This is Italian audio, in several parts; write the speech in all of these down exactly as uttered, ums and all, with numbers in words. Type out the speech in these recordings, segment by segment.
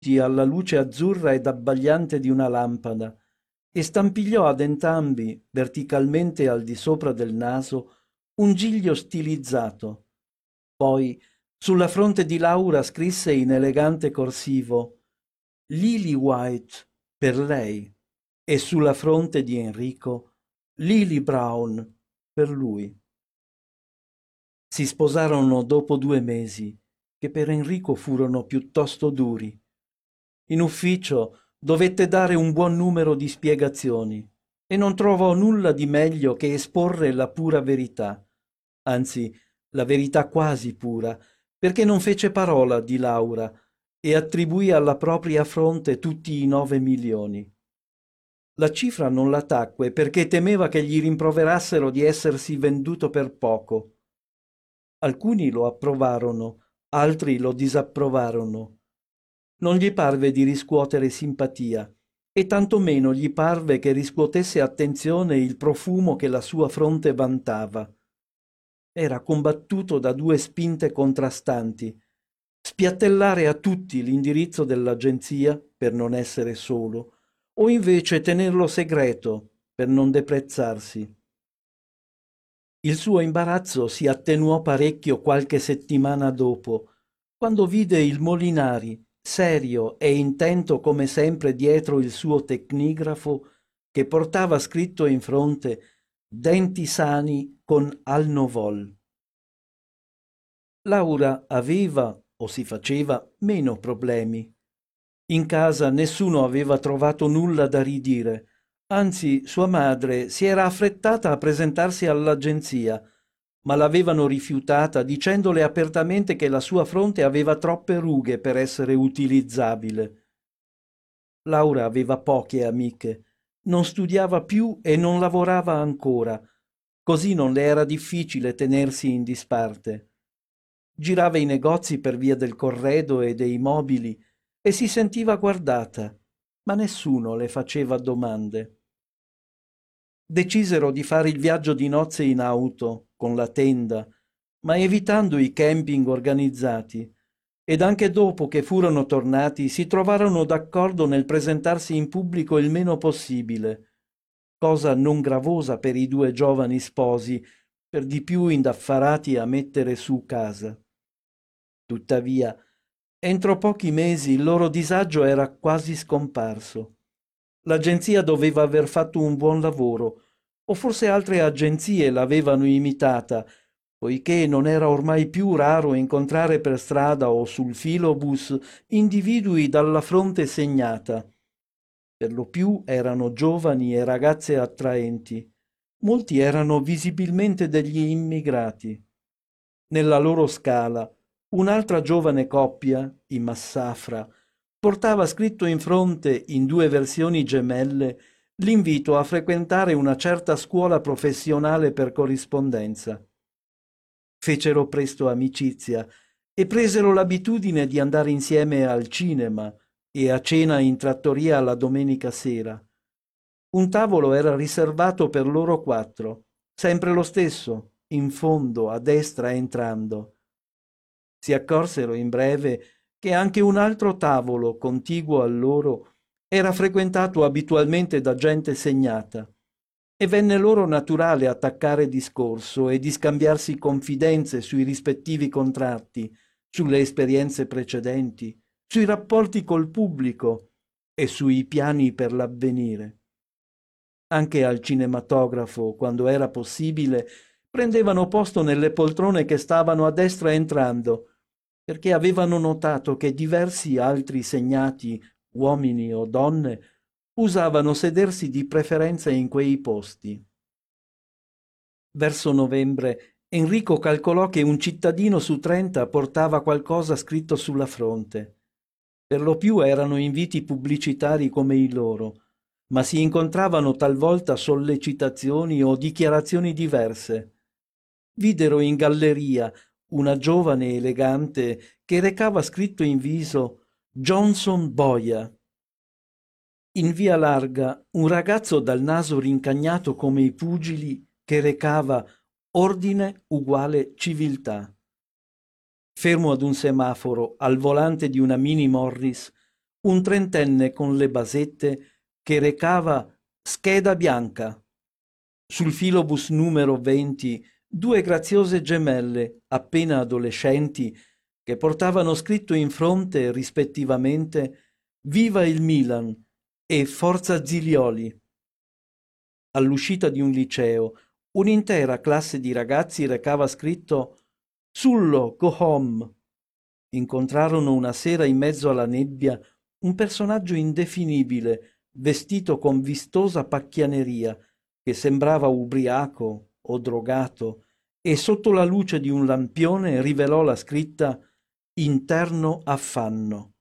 alla luce azzurra ed abbagliante di una lampada e stampigliò ad entrambi, verticalmente al di sopra del naso, un giglio stilizzato. Poi, sulla fronte di Laura scrisse in elegante corsivo Lily White per lei e sulla fronte di Enrico Lily Brown per lui. Si sposarono dopo due mesi, che per Enrico furono piuttosto duri. In ufficio dovette dare un buon numero di spiegazioni e non trovò nulla di meglio che esporre la pura verità, anzi la verità quasi pura, perché non fece parola di Laura e attribuì alla propria fronte tutti i nove milioni. La cifra non la tacque perché temeva che gli rimproverassero di essersi venduto per poco. Alcuni lo approvarono, altri lo disapprovarono. Non gli parve di riscuotere simpatia, e tantomeno gli parve che riscuotesse attenzione il profumo che la sua fronte vantava. Era combattuto da due spinte contrastanti: spiattellare a tutti l'indirizzo dell'agenzia per non essere solo, o invece tenerlo segreto per non deprezzarsi. Il suo imbarazzo si attenuò parecchio qualche settimana dopo, quando vide il Molinari, serio e intento come sempre dietro il suo tecnigrafo, che portava scritto in fronte «Denti sani con Alnovol». Laura aveva, o si faceva, meno problemi. In casa nessuno aveva trovato nulla da ridire. Anzi, sua madre si era affrettata a presentarsi all'agenzia, ma l'avevano rifiutata dicendole apertamente che la sua fronte aveva troppe rughe per essere utilizzabile. Laura aveva poche amiche, non studiava più e non lavorava ancora, così non le era difficile tenersi in disparte. Girava i negozi per via del corredo e dei mobili e si sentiva guardata, ma nessuno le faceva domande. Decisero di fare il viaggio di nozze in auto, con la tenda, ma evitando i camping organizzati, ed anche dopo che furono tornati si trovarono d'accordo nel presentarsi in pubblico il meno possibile, cosa non gravosa per i due giovani sposi, per di più indaffarati a mettere su casa. Tuttavia, entro pochi mesi il loro disagio era quasi scomparso. L'agenzia doveva aver fatto un buon lavoro, o forse altre agenzie l'avevano imitata, poiché non era ormai più raro incontrare per strada o sul filobus individui dalla fronte segnata. Per lo più erano giovani e ragazze attraenti. Molti erano visibilmente degli immigrati. Nella loro scala, un'altra giovane coppia, i Massafra, portava scritto in fronte, in due versioni gemelle, l'invito a frequentare una certa scuola professionale per corrispondenza. Fecero presto amicizia e presero l'abitudine di andare insieme al cinema e a cena in trattoria la domenica sera. Un tavolo era riservato per loro quattro, sempre lo stesso, in fondo, a destra entrando. Si accorsero in breve che anche un altro tavolo contiguo al loro era frequentato abitualmente da gente segnata, e venne loro naturale attaccare discorso e di scambiarsi confidenze sui rispettivi contratti, sulle esperienze precedenti, sui rapporti col pubblico e sui piani per l'avvenire. Anche al cinematografo, quando era possibile, prendevano posto nelle poltrone che stavano a destra entrando, perché avevano notato che diversi altri segnati, uomini o donne, usavano sedersi di preferenza in quei posti. Verso novembre Enrico calcolò che un cittadino su trenta portava qualcosa scritto sulla fronte. Per lo più erano inviti pubblicitari come i loro, ma si incontravano talvolta sollecitazioni o dichiarazioni diverse. Videro in galleria una giovane elegante che recava scritto in viso Johnson Boia. In via Larga un ragazzo dal naso rincagnato come i pugili che recava ordine uguale civiltà. Fermo ad un semaforo al volante di una Mini Morris, un trentenne con le basette che recava scheda bianca. Sul filobus numero venti due graziose gemelle, appena adolescenti, che portavano scritto in fronte rispettivamente «Viva il Milan» e «Forza Zilioli». All'uscita di un liceo, un'intera classe di ragazzi recava scritto «Sullo, go home». Incontrarono una sera in mezzo alla nebbia un personaggio indefinibile, vestito con vistosa pacchianeria, che sembrava ubriaco o drogato, e sotto la luce di un lampione rivelò la scritta «Interno affanno».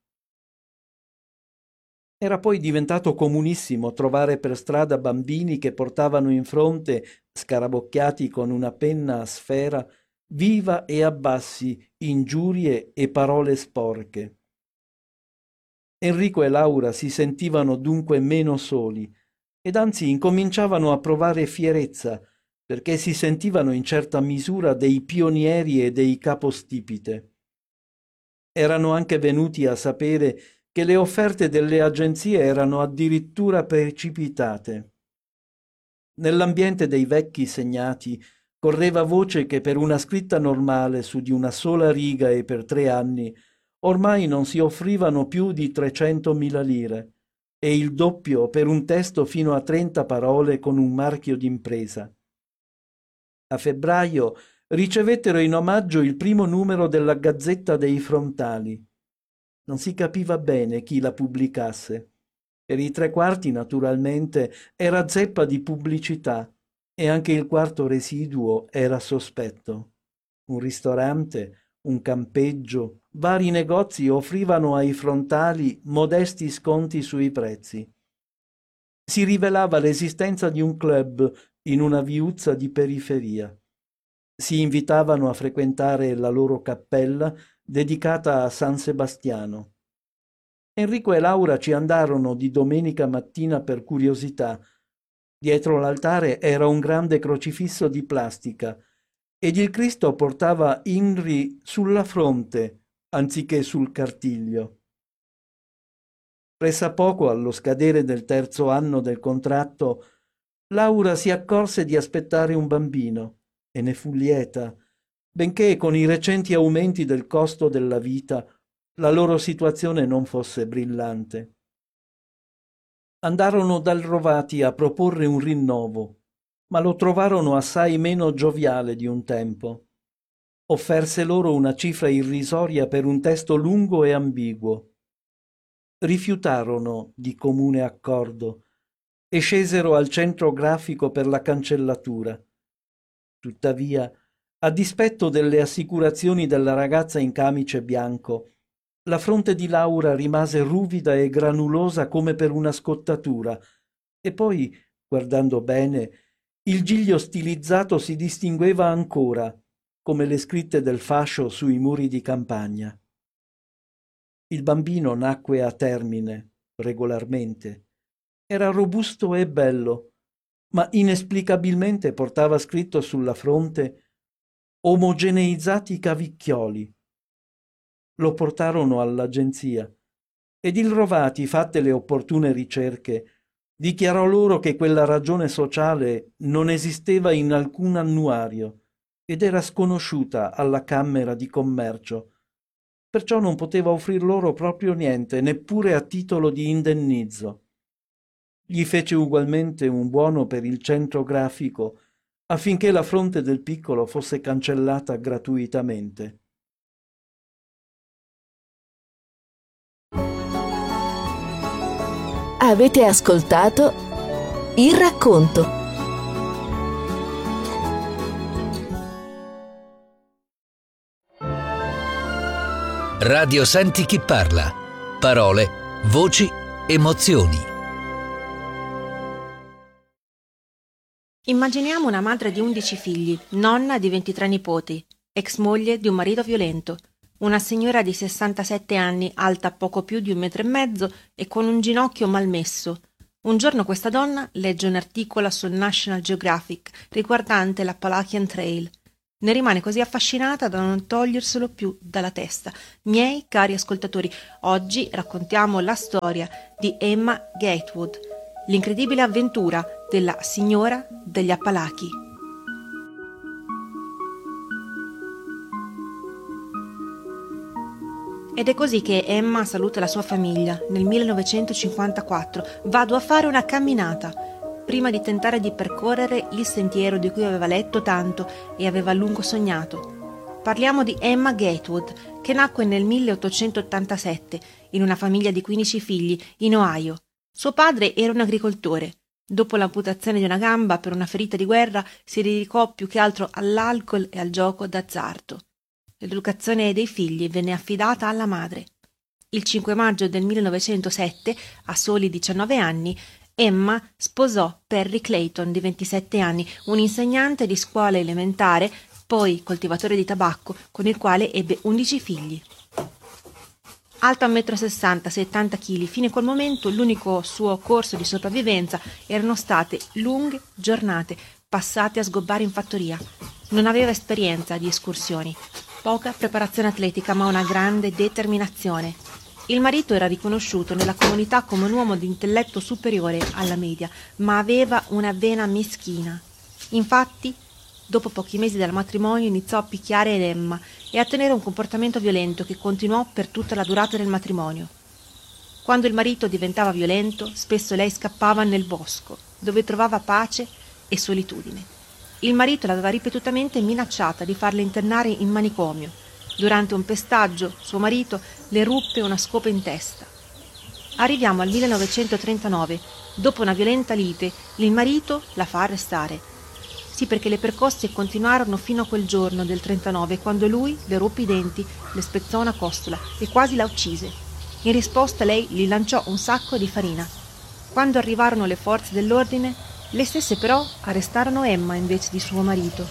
Era poi diventato comunissimo trovare per strada bambini che portavano in fronte, scarabocchiati con una penna a sfera, viva e abbassi, ingiurie e parole sporche. Enrico e Laura si sentivano dunque meno soli, ed anzi incominciavano a provare fierezza, perché si sentivano in certa misura dei pionieri e dei capostipite. Erano anche venuti a sapere che le offerte delle agenzie erano addirittura precipitate. Nell'ambiente dei vecchi segnati correva voce che per una scritta normale su di una sola riga e per tre anni ormai non si offrivano più di trecentomila lire e il doppio per un testo fino a trenta parole con un marchio d'impresa. A febbraio ricevettero in omaggio il primo numero della Gazzetta dei Frontali. Non si capiva bene chi la pubblicasse. Per i tre quarti, naturalmente, era zeppa di pubblicità e anche il quarto residuo era sospetto. Un ristorante, un campeggio, vari negozi offrivano ai frontali modesti sconti sui prezzi. Si rivelava l'esistenza di un club in una viuzza di periferia. Si invitavano a frequentare la loro cappella dedicata a San Sebastiano. Enrico e Laura ci andarono di domenica mattina per curiosità. Dietro l'altare era un grande crocifisso di plastica ed il Cristo portava Inri sulla fronte anziché sul cartiglio. Pressappoco, allo scadere del terzo anno del contratto, Laura si accorse di aspettare un bambino e ne fu lieta, benché con i recenti aumenti del costo della vita la loro situazione non fosse brillante. Andarono dal Rovati a proporre un rinnovo, ma lo trovarono assai meno gioviale di un tempo. Offerse loro una cifra irrisoria per un testo lungo e ambiguo. Rifiutarono di comune accordo e scesero al centro grafico per la cancellatura. Tuttavia, a dispetto delle assicurazioni della ragazza in camice bianco, la fronte di Laura rimase ruvida e granulosa come per una scottatura, e poi, guardando bene, il giglio stilizzato si distingueva ancora, come le scritte del fascio sui muri di campagna. Il bambino nacque a termine, regolarmente. Era robusto e bello, ma inesplicabilmente portava scritto sulla fronte «Omogeneizzati cavicchioli». Lo portarono all'agenzia ed il Rovati, fatte le opportune ricerche, dichiarò loro che quella ragione sociale non esisteva in alcun annuario ed era sconosciuta alla Camera di Commercio, perciò non poteva offrir loro proprio niente, neppure a titolo di indennizzo. Gli fece ugualmente un buono per il centro grafico affinché la fronte del piccolo fosse cancellata gratuitamente. Avete ascoltato Il racconto. Radio Senti chi parla. Parole, voci, emozioni. Immaginiamo una madre di undici figli, nonna di ventitré nipoti, ex moglie di un marito violento, una signora di sessantasette anni, alta poco più di un metro e mezzo e con un ginocchio malmesso. Un giorno questa donna legge un articolo sul National Geographic riguardante l'Appalachian Trail. Ne rimane così affascinata da non toglierselo più dalla testa. Miei cari ascoltatori, oggi raccontiamo la storia di Emma Gatewood, l'incredibile avventura della signora degli Appalachi. Ed è così che Emma saluta la sua famiglia nel millenovecentocinquantaquattro. Vado a fare una camminata, prima di tentare di percorrere il sentiero di cui aveva letto tanto e aveva a lungo sognato. Parliamo di Emma Gatewood, che nacque nel milleottocentottantasette in una famiglia di quindici figli in Ohio. Suo padre era un agricoltore. Dopo l'amputazione di una gamba per una ferita di guerra, si dedicò più che altro all'alcol e al gioco d'azzardo. L'educazione dei figli venne affidata alla madre. Il cinque maggio del millenovecentosette, a soli diciannove anni, Emma sposò Perry Clayton, di ventisette anni, un insegnante di scuola elementare, poi coltivatore di tabacco, con il quale ebbe undici figli. Alta un metro e sessanta, settanta chili, fino a quel momento l'unico suo corso di sopravvivenza erano state lunghe giornate passate a sgobbare in fattoria. Non aveva esperienza di escursioni, poca preparazione atletica, ma una grande determinazione. Il marito era riconosciuto nella comunità come un uomo di intelletto superiore alla media, ma aveva una vena meschina. Infatti, dopo pochi mesi dal matrimonio iniziò a picchiare Emma e a tenere un comportamento violento che continuò per tutta la durata del matrimonio. Quando il marito diventava violento, spesso lei scappava nel bosco, dove trovava pace e solitudine. Il marito l'aveva ripetutamente minacciata di farle internare in manicomio. Durante un pestaggio, suo marito le ruppe una scopa in testa. Arriviamo al millenovecentotrentanove. Dopo una violenta lite, il marito la fa arrestare. Sì, perché le percosse continuarono fino a quel giorno del trentanove, quando lui le ruppe i denti, le spezzò una costola e quasi la uccise. In risposta lei gli lanciò un sacco di farina. Quando arrivarono le forze dell'ordine, le stesse però arrestarono Emma invece di suo marito.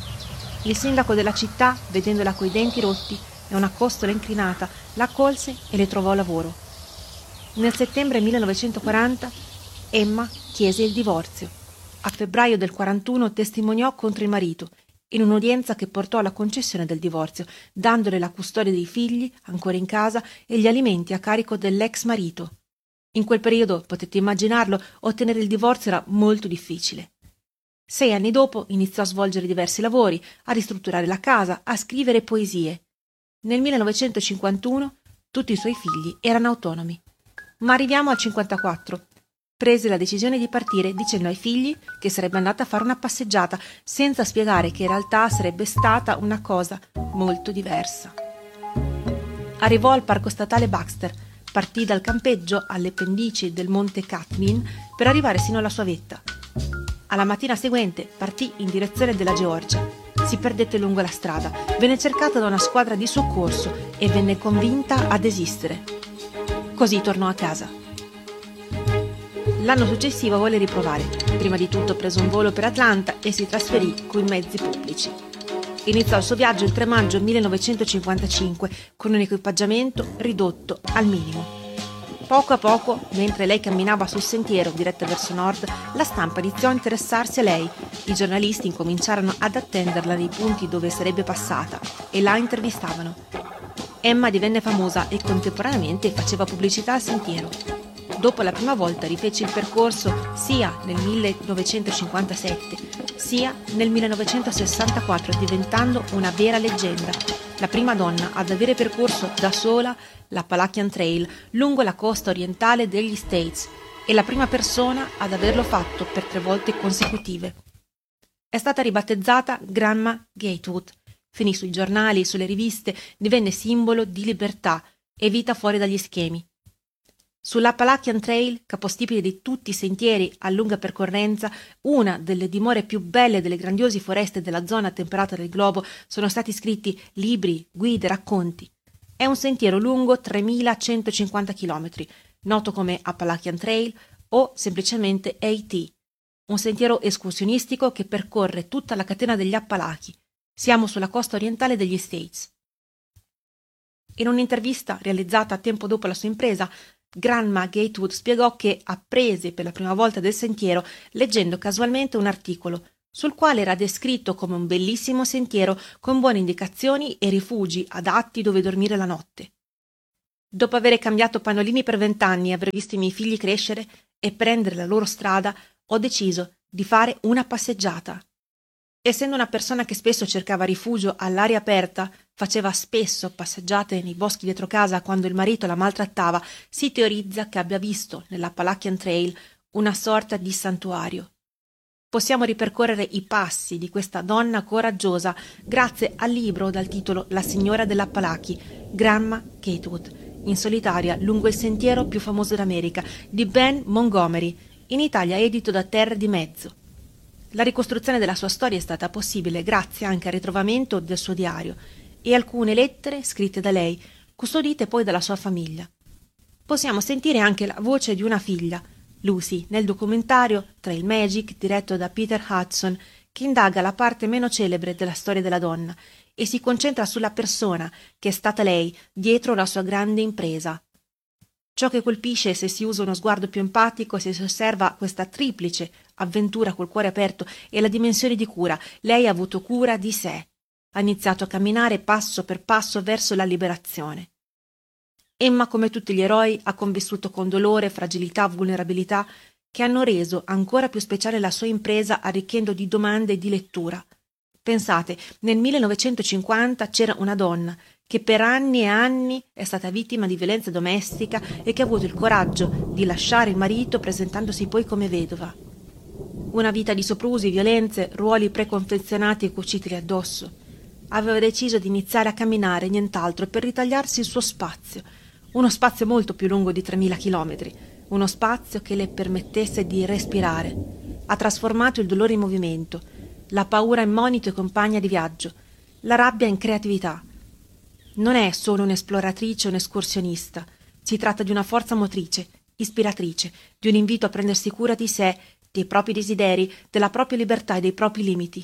Il sindaco della città, vedendola coi denti rotti e una costola inclinata, la accolse e le trovò lavoro. Nel settembre millenovecentoquaranta Emma chiese il divorzio. A febbraio del quarantuno testimoniò contro il marito in un'udienza che portò alla concessione del divorzio, dandole la custodia dei figli ancora in casa e gli alimenti a carico dell'ex marito. In quel periodo, potete immaginarlo, ottenere il divorzio era molto difficile. Sei anni dopo iniziò a svolgere diversi lavori, a ristrutturare la casa, a scrivere poesie. Nel millenovecentocinquantuno tutti i suoi figli erano autonomi. Ma arriviamo al cinquantaquattro. Prese la decisione di partire dicendo ai figli che sarebbe andata a fare una passeggiata, senza spiegare che in realtà sarebbe stata una cosa molto diversa. Arrivò al parco statale Baxter. Partì dal campeggio alle pendici del monte Katmin per arrivare sino alla sua vetta. Alla mattina seguente partì in direzione della Georgia. Si perdette lungo la strada, venne cercata da una squadra di soccorso e venne convinta a desistere. Così tornò a casa. L'anno successivo volle riprovare. Prima di tutto prese un volo per Atlanta e si trasferì coi mezzi pubblici. Iniziò il suo viaggio il tre maggio millenovecentocinquantacinque con un equipaggiamento ridotto al minimo. Poco a poco, mentre lei camminava sul sentiero diretta verso nord, la stampa iniziò a interessarsi a lei. I giornalisti incominciarono ad attenderla nei punti dove sarebbe passata e la intervistavano. Emma divenne famosa e contemporaneamente faceva pubblicità al sentiero. Dopo la prima volta rifece il percorso sia nel millenovecentocinquantasette sia nel millenovecentosessantaquattro, diventando una vera leggenda. La prima donna ad avere percorso da sola l'Appalachian Trail lungo la costa orientale degli States e la prima persona ad averlo fatto per tre volte consecutive. È stata ribattezzata Grandma Gatewood. Finì sui giornali, sulle riviste, divenne simbolo di libertà e vita fuori dagli schemi. Sull'Appalachian Trail, capostipite di tutti i sentieri a lunga percorrenza, una delle dimore più belle delle grandiose foreste della zona temperata del globo, sono stati scritti libri, guide, racconti. È un sentiero lungo tremilacentocinquanta chilometri, noto come Appalachian Trail o semplicemente A T, un sentiero escursionistico che percorre tutta la catena degli Appalachi. Siamo sulla costa orientale degli States. In un'intervista realizzata tempo dopo la sua impresa, Grandma Gatewood spiegò che apprese per la prima volta del sentiero leggendo casualmente un articolo sul quale era descritto come un bellissimo sentiero con buone indicazioni e rifugi adatti dove dormire la notte. Dopo aver cambiato pannolini per vent'anni e aver visto i miei figli crescere e prendere la loro strada, ho deciso di fare una passeggiata. Essendo una persona che spesso cercava rifugio all'aria aperta, faceva spesso passeggiate nei boschi dietro casa quando il marito la maltrattava, si teorizza che abbia visto nell'Appalachian Trail una sorta di santuario. Possiamo ripercorrere i passi di questa donna coraggiosa grazie al libro dal titolo La signora dell'Appalachi, Grandma Gatewood, in solitaria lungo il sentiero più famoso d'America, di Ben Montgomery, in Italia edito da Terre di Mezzo. La ricostruzione della sua storia è stata possibile grazie anche al ritrovamento del suo diario e alcune lettere scritte da lei, custodite poi dalla sua famiglia. Possiamo sentire anche la voce di una figlia, Lucy, nel documentario Trail Magic diretto da Peter Hudson, che indaga la parte meno celebre della storia della donna e si concentra sulla persona che è stata lei dietro la sua grande impresa. Ciò che colpisce se si usa uno sguardo più empatico, se si osserva questa triplice avventura col cuore aperto e la dimensione di cura. Lei ha avuto cura di sé, ha iniziato a camminare passo per passo verso la liberazione. Emma, come tutti gli eroi, ha convissuto con dolore, fragilità, vulnerabilità che hanno reso ancora più speciale la sua impresa arricchendo di domande e di lettura. Pensate, nel millenovecentocinquanta c'era una donna che per anni e anni è stata vittima di violenza domestica e che ha avuto il coraggio di lasciare il marito presentandosi poi come vedova. Una vita di soprusi, violenze, ruoli preconfezionati e cucitili addosso. Aveva deciso di iniziare a camminare, nient'altro, per ritagliarsi il suo spazio, uno spazio molto più lungo di tremila chilometri, uno spazio che le permettesse di respirare. Ha trasformato il dolore in movimento, la paura in monito e compagna di viaggio, la rabbia in creatività. Non è solo un'esploratrice o un'escursionista, si tratta di una forza motrice, ispiratrice, di un invito a prendersi cura di sé, dei propri desideri, della propria libertà e dei propri limiti.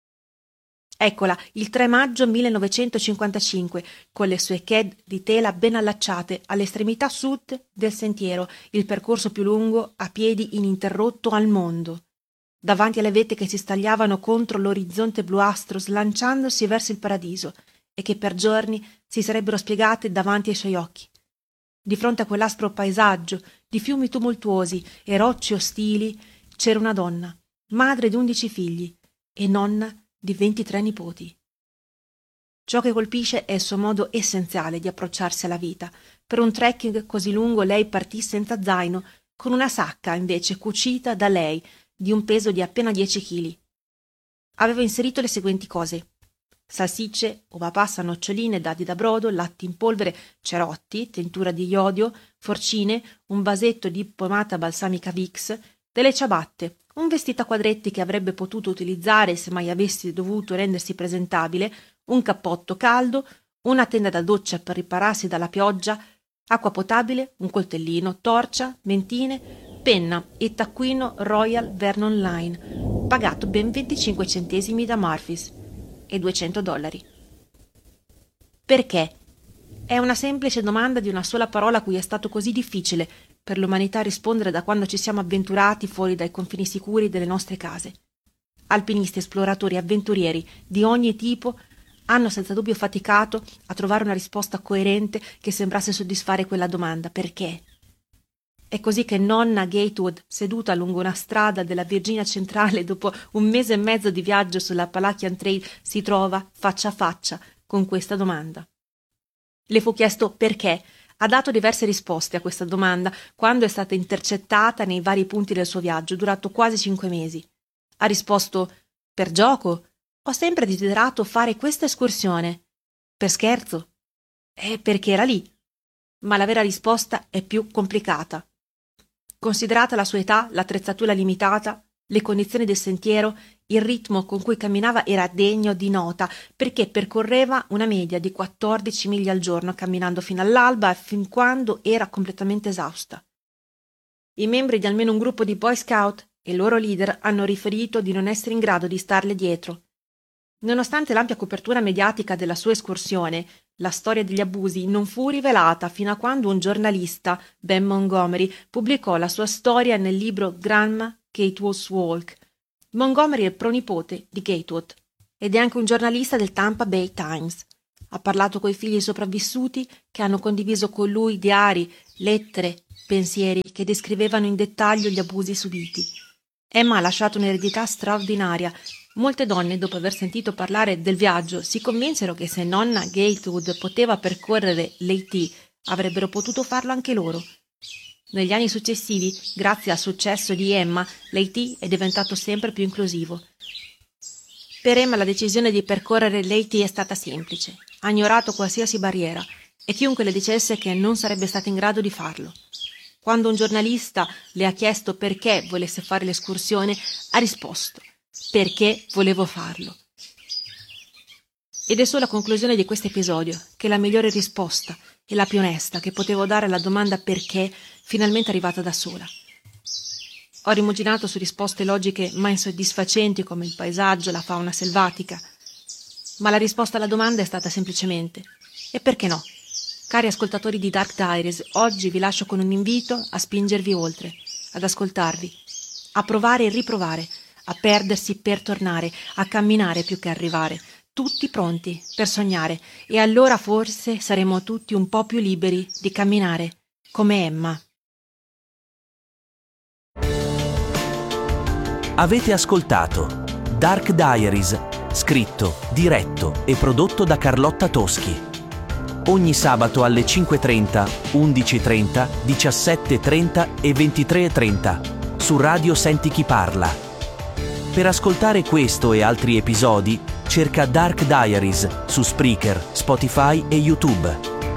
Eccola, il tre maggio millenovecentocinquantacinque, con le sue ked di tela ben allacciate all'estremità sud del sentiero, il percorso più lungo a piedi ininterrotto al mondo. Davanti alle vette che si stagliavano contro l'orizzonte bluastro, slanciandosi verso il paradiso, e che per giorni si sarebbero spiegate davanti ai suoi occhi. Di fronte a quell'aspro paesaggio, di fiumi tumultuosi e rocce ostili, c'era una donna, madre di undici figli e nonna di ventitré nipoti. Ciò che colpisce è il suo modo essenziale di approcciarsi alla vita. Per un trekking così lungo lei partì senza zaino, con una sacca invece cucita da lei, di un peso di appena dieci chili. Aveva inserito le seguenti cose: salsicce, uva passa, noccioline, dadi da brodo, latte in polvere, cerotti, tintura di iodio, forcine, un vasetto di pomata balsamica Vicks, delle ciabatte, un vestito a quadretti che avrebbe potuto utilizzare se mai avessi dovuto rendersi presentabile, un cappotto caldo, una tenda da doccia per ripararsi dalla pioggia, acqua potabile, un coltellino, torcia, mentine, penna e taccuino Royal Vernon Line, pagato ben venticinque centesimi da Murphy's e duecento dollari. Perché? È una semplice domanda di una sola parola a cui è stato così difficile per l'umanità rispondere da quando ci siamo avventurati fuori dai confini sicuri delle nostre case. Alpinisti, esploratori, avventurieri di ogni tipo hanno senza dubbio faticato a trovare una risposta coerente che sembrasse soddisfare quella domanda: perché? È così che nonna Gatewood, seduta lungo una strada della Virginia centrale dopo un mese e mezzo di viaggio sull'Appalachian Trail, si trova faccia a faccia con questa domanda. Le fu chiesto perché. Ha dato diverse risposte a questa domanda quando è stata intercettata nei vari punti del suo viaggio, durato quasi cinque mesi. Ha risposto: per gioco. Ho sempre desiderato fare questa escursione. Per scherzo. E perché era lì. Ma la vera risposta è più complicata. Considerata la sua età, l'attrezzatura limitata, le condizioni del sentiero, il ritmo con cui camminava era degno di nota, perché percorreva una media di quattordici miglia al giorno, camminando fino all'alba e fin quando era completamente esausta. I membri di almeno un gruppo di Boy Scout e il loro leader hanno riferito di non essere in grado di starle dietro. Nonostante l'ampia copertura mediatica della sua escursione, la storia degli abusi non fu rivelata fino a quando un giornalista, Ben Montgomery, pubblicò la sua storia nel libro Grandma Gatewood's Walk, Montgomery è il pronipote di Gatewood ed è anche un giornalista del Tampa Bay Times. Ha parlato coi figli sopravvissuti che hanno condiviso con lui diari, lettere, pensieri che descrivevano in dettaglio gli abusi subiti. Emma ha lasciato un'eredità straordinaria. Molte donne, dopo aver sentito parlare del viaggio, si convinsero che se nonna Gatewood poteva percorrere l'A T, avrebbero potuto farlo anche loro. Negli anni successivi, grazie al successo di Emma, l'A T è diventato sempre più inclusivo. Per Emma la decisione di percorrere l'A T è stata semplice. Ha ignorato qualsiasi barriera e chiunque le dicesse che non sarebbe stata in grado di farlo. Quando un giornalista le ha chiesto perché volesse fare l'escursione, ha risposto: perché volevo farlo. Ed è solo a conclusione di questo episodio che la migliore risposta e la più onesta che potevo dare alla domanda perché finalmente è arrivata da sola. Ho rimuginato su risposte logiche ma insoddisfacenti come il paesaggio, la fauna selvatica, ma la risposta alla domanda è stata semplicemente: e perché no? Cari ascoltatori di Dark Diaries, oggi vi lascio con un invito a spingervi oltre, ad ascoltarvi, a provare e riprovare, a perdersi per tornare, a camminare più che arrivare, tutti pronti per sognare, e allora forse saremo tutti un po' più liberi di camminare, come Emma. Avete ascoltato Dark Diaries, scritto, diretto e prodotto da Carlotta Toschi. Ogni sabato alle cinque e trenta, undici e trenta, diciassette e trenta e ventitré e trenta su Radio Senti Chi Parla. Per ascoltare questo e altri episodi, cerca Dark Diaries su Spreaker, Spotify e YouTube.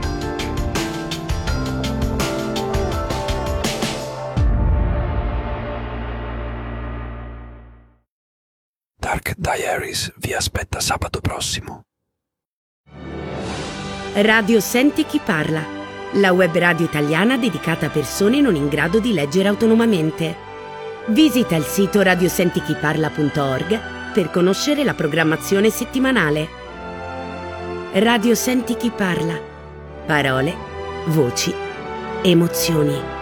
Dark Diaries vi aspetta sabato prossimo. Radio Senti Chi Parla, la web radio italiana dedicata a persone non in grado di leggere autonomamente. Visita il sito radiosentichiparla punto org per conoscere la programmazione settimanale. Radio Senti Chi Parla. Parole, voci, emozioni.